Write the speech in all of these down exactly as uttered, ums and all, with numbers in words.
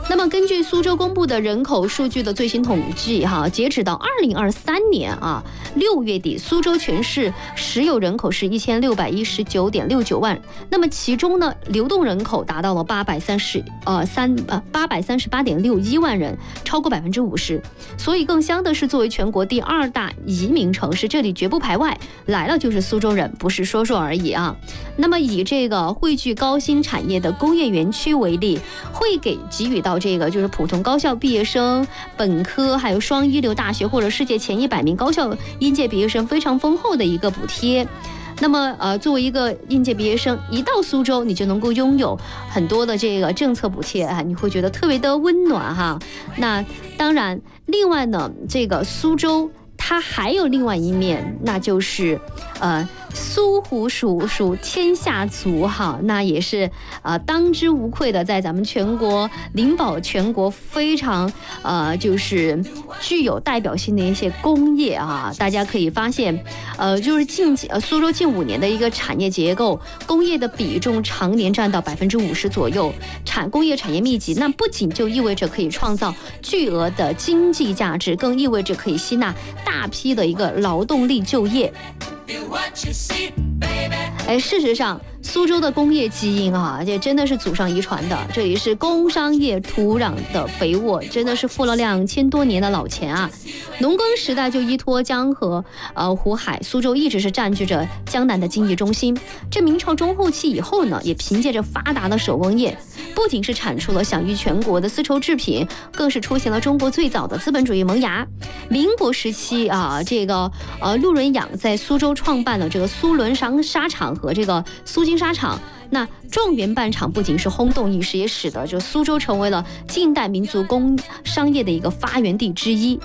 那么根据苏州公布的人口数据的最新统计哈，截止到二零二三年啊六月底，苏州全市实有人口是一千六百一十九点六九万，那么其中呢，流动人口达到了八百三十呃三呃八百三十八点六一万人，超过百分之五十。所以更香的是，作为全国第二大移民城市，这里绝不排外，来了就是苏州人，不是说说而已啊。那么以这个汇聚高新产业的工业园区为例，会给给予到这个就是普通高校毕业生、本科还有双一流大学或者世界前一百名高校应届毕业生非常丰厚的一个补贴。那么呃，作为一个应届毕业生，一到苏州，你就能够拥有很多的这个政策补贴啊，你会觉得特别的温暖哈。那当然，另外呢，这个苏州它还有另外一面，那就是呃。苏湖属属天下足哈，那也是呃当之无愧的，在咱们全国领保全国非常呃就是具有代表性的一些工业啊。大家可以发现，呃就是近呃苏州近五年的一个产业结构，工业的比重常年占到百分之五十左右，产工业产业密集，那不仅就意味着可以创造巨额的经济价值，更意味着可以吸纳大批的一个劳动力就业。哎，事实上，苏州的工业基因啊，这真的是祖上遗传的。这里是工商业土壤的肥沃，真的是富了两千多年的老钱啊。农耕时代就依托江河、呃湖海，苏州一直是占据着江南的经济中心。这明朝中后期以后呢，也凭借着发达的手工业，不仅是产出了享誉全国的丝绸制品，更是出现了中国最早的资本主义萌芽。民国时期啊，这个呃陆润养在苏州创办了这个苏伦商纱厂和这个苏金纱厂。那状元办厂不仅是轰动一时，也使得就苏州成为了近代民族工商业的一个发源地之一。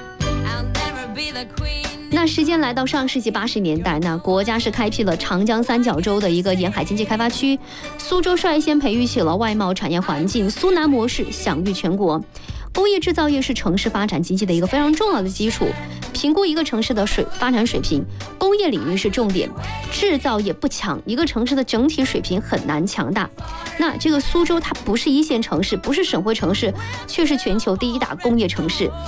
那时间来到上世纪八十年代，那国家是开辟了长江三角洲的一个沿海经济开发区，苏州率先培育起了外贸产业环境，苏南模式享誉全国。工业制造业是城市发展经济的一个非常重要的基础。评估一个城市的水发展水平，工业领域是重点，制造业不强，一个城市的整体水平很难强大。那这个苏州它不是一线城市，不是省会城市，却是全球第一大工业城市，